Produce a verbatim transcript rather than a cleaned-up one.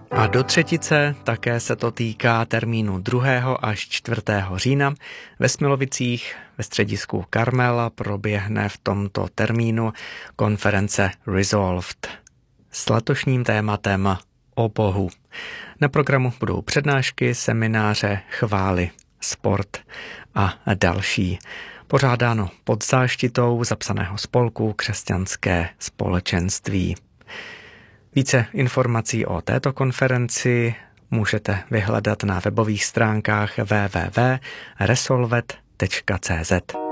A do třetice také se to týká termínu druhého až čtvrtého října. Ve Smilovicích ve středisku Karmel proběhne v tomto termínu konference Resolved s letošním tématem o Bohu. Na programu budou přednášky, semináře, chvály, sport a další. Pořádáno pod záštitou zapsaného spolku Křesťanské společenství. Více informací o této konferenci můžete vyhledat na webových stránkách w w w tečka resolvet tečka c z.